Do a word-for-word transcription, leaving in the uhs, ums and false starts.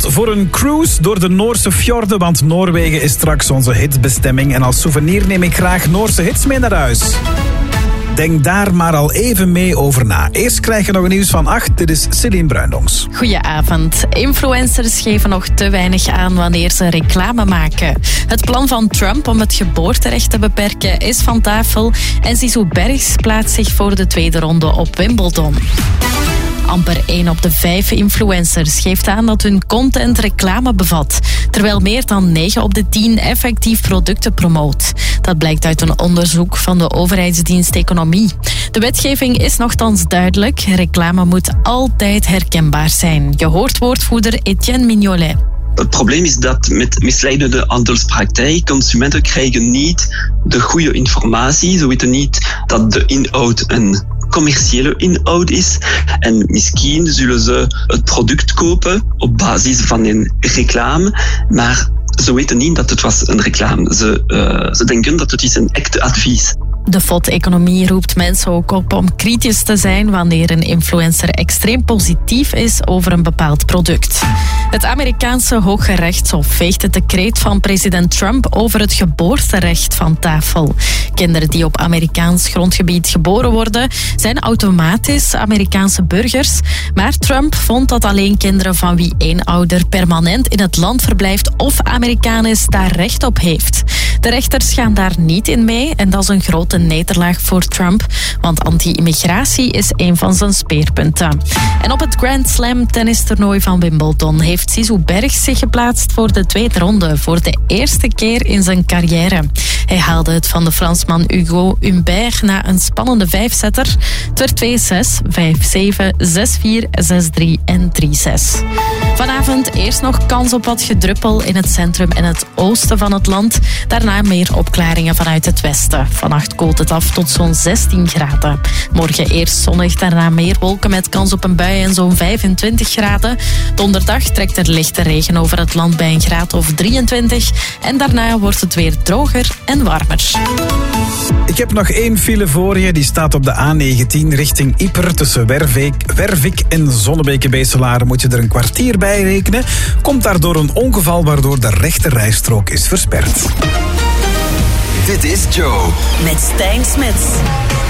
voor een cruise door de Noorse fjorden, want Noorwegen is straks onze hitbestemming. En als souvenir neem ik graag Noorse hits mee naar huis. Denk daar maar al even mee over na. Eerst krijg je nog een nieuws van acht. Dit is Celine Bruindongs. Goedenavond. Influencers geven nog te weinig aan wanneer ze reclame maken. Het plan van Trump om het geboorterecht te beperken is van tafel. En Zizou Bergs plaatst zich voor de tweede ronde op Wimbledon. Amper één op de vijf influencers geeft aan dat hun content reclame bevat, terwijl meer dan negen op de tien effectief producten promoot. Dat blijkt uit een onderzoek van de overheidsdienst Economie. De wetgeving is nochtans duidelijk. Reclame moet altijd herkenbaar zijn. Je hoort woordvoerder Etienne Mignolet. Het probleem is dat met misleidende handelspraktijk consumenten krijgen niet de goede informatie. Ze weten niet dat de inhoud een commerciële inhoud is. En misschien zullen ze het product kopen op basis van een reclame, maar ze weten niet dat het was een reclame. Ze, uh, ze denken dat het is een echt advies. De F O D-economie roept mensen ook op om kritisch te zijn wanneer een influencer extreem positief is over een bepaald product. Het Amerikaanse Hoge Rechtshof veegt het decreet van president Trump over het geboorterecht van tafel. Kinderen die op Amerikaans grondgebied geboren worden, zijn automatisch Amerikaanse burgers. Maar Trump vond dat alleen kinderen van wie één ouder permanent in het land verblijft of Amerikaan is, daar recht op heeft. De rechters gaan daar niet in mee en dat is een grote nederlaag voor Trump, want anti-immigratie is een van zijn speerpunten. En op het Grand Slam tennistoernooi van Wimbledon heeft Zizou Bergs zich geplaatst voor de tweede ronde voor de eerste keer in zijn carrière. Hij haalde het van de Fransman Hugo Humbert na een spannende vijfsetter. Het werd twee zes, vijf zeven, zes vier, zes drie en drie zes. Vanavond eerst nog kans op wat gedruppel in het centrum en het oosten van het land. Daarna meer opklaringen vanuit het westen. Vannacht koelt het af tot zo'n zestien graden. Morgen eerst zonnig, daarna meer wolken met kans op een bui en zo'n vijfentwintig graden. Donderdag trekt er lichte regen over het land bij een graad of drieëntwintig. En daarna wordt het weer droger en warmer. Ik heb nog één file voor je. Die staat op de A negentien richting Ieper. Tussen Wervik, Wervik en Zonnebeke-Beeselaar moet je er een kwartier bij rekenen. Komt daardoor een ongeval waardoor de rechte rijstrook is versperd. Dit is Joe. Met Stijn Smits.